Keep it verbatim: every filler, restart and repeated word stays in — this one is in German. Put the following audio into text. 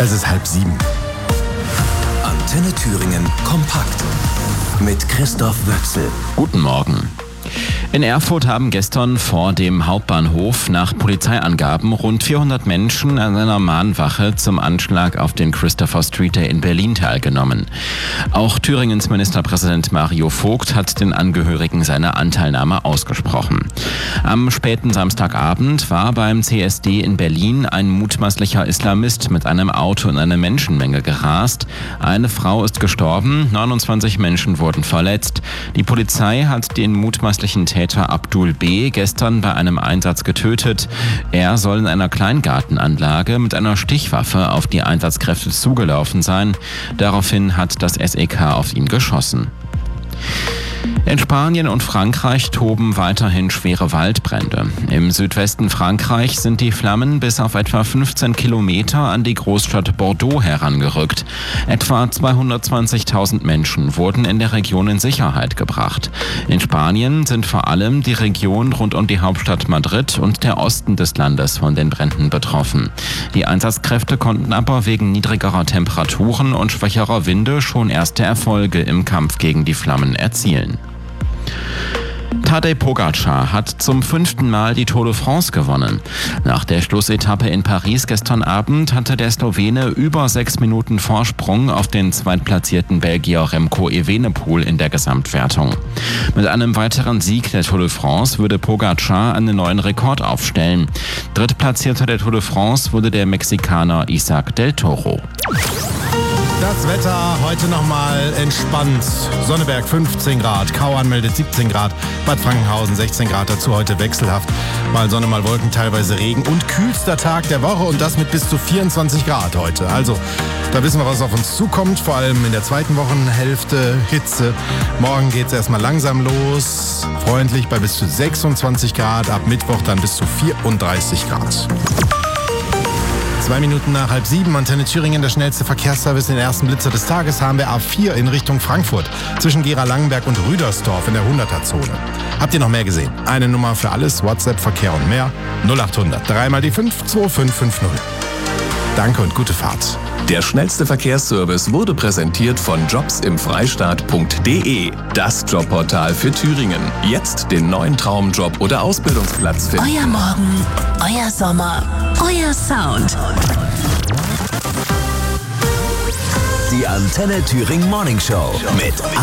Es ist halb sieben. Antenne Thüringen kompakt mit Christoph Wöchsel. Guten Morgen. In Erfurt haben gestern vor dem Hauptbahnhof nach Polizeiangaben rund vierhundert Menschen an einer Mahnwache zum Anschlag auf den Christopher Street Day in Berlin teilgenommen. Auch Thüringens Ministerpräsident Mario Vogt hat den Angehörigen seine Anteilnahme ausgesprochen. Am späten Samstagabend war beim C S D in Berlin ein mutmaßlicher Islamist mit einem Auto in eine Menschenmenge gerast. Eine Frau ist gestorben, neunundzwanzig Menschen wurden verletzt. Die Polizei hat den mutmaßlichen Täter Abdul B. gestern bei einem Einsatz getötet. Er soll in einer Kleingartenanlage mit einer Stichwaffe auf die Einsatzkräfte zugelaufen sein. Daraufhin hat das S E K auf ihn geschossen. In Spanien und Frankreich toben weiterhin schwere Waldbrände. Im Südwesten Frankreichs sind die Flammen bis auf etwa fünfzehn Kilometer an die Großstadt Bordeaux herangerückt. Etwa zweihundertzwanzigtausend Menschen wurden in der Region in Sicherheit gebracht. In Spanien sind vor allem die Region rund um die Hauptstadt Madrid und der Osten des Landes von den Bränden betroffen. Die Einsatzkräfte konnten aber wegen niedrigerer Temperaturen und schwächerer Winde schon erste Erfolge im Kampf gegen die Flammen erzielen. Tadej Pogačar hat zum fünften Mal die Tour de France gewonnen. Nach der Schlussetappe in Paris gestern Abend hatte der Slowene über sechs Minuten Vorsprung auf den zweitplatzierten Belgier Remco Evenepoel in der Gesamtwertung. Mit einem weiteren Sieg der Tour de France würde Pogačar einen neuen Rekord aufstellen. Drittplatzierter der Tour de France wurde der Mexikaner Isaac del Toro. Das Wetter heute nochmal entspannt. Sonneberg fünfzehn Grad, Kauern meldet siebzehn Grad, Bad Frankenhausen sechzehn Grad, dazu heute wechselhaft. Mal Sonne, mal Wolken, teilweise Regen und kühlster Tag der Woche und das mit bis zu vierundzwanzig Grad heute. Also, da wissen wir, was auf uns zukommt, vor allem in der zweiten Wochenhälfte Hitze. Morgen geht es erstmal langsam los, freundlich bei bis zu sechsundzwanzig Grad, ab Mittwoch dann bis zu vierunddreißig Grad. Zwei Minuten nach halb sieben, Antenne Thüringen, der schnellste Verkehrsservice, den ersten Blitzer des Tages haben wir A vier in Richtung Frankfurt, zwischen Gera-Langenberg und Rüdersdorf in der hunderter-Zone. Habt ihr noch mehr gesehen? Eine Nummer für alles, WhatsApp, Verkehr und mehr, null achthundert, dreimal die fünf, zwei fünf fünf null. Danke und gute Fahrt. Der schnellste Verkehrsservice wurde präsentiert von jobs im freistaat punkt de. Das Jobportal für Thüringen. Jetzt den neuen Traumjob oder Ausbildungsplatz finden. Euer Morgen, euer Sommer, euer Sound. Die Antenne Thüringen Morning Show mit